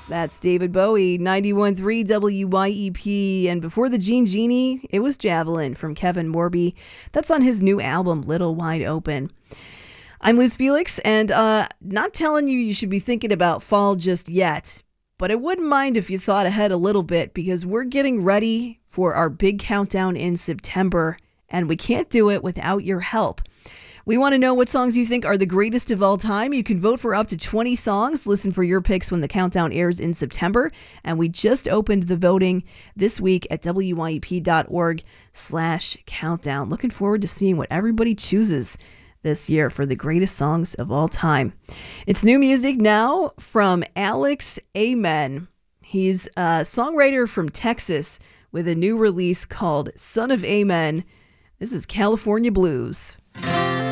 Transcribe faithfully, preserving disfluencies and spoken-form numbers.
That's David Bowie, ninety-one point three W Y E P. And before the Gene Genie, it was Javelin from Kevin Morby. That's on his new album, Little Wide Open. I'm Liz Felix, and uh, not telling you you should be thinking about fall just yet, but I wouldn't mind if you thought ahead a little bit, because we're getting ready for our big countdown in September, and we can't do it without your help. We want to know what songs you think are the greatest of all time. You can vote for up to twenty songs. Listen for your picks when the countdown airs in September. And we just opened the voting this week at W Y E P dot org slash countdown. Looking forward to seeing what everybody chooses this year for the greatest songs of all time. It's new music now from Alex Amen. He's a songwriter from Texas with a new release called Son of Amen. This is California Blues.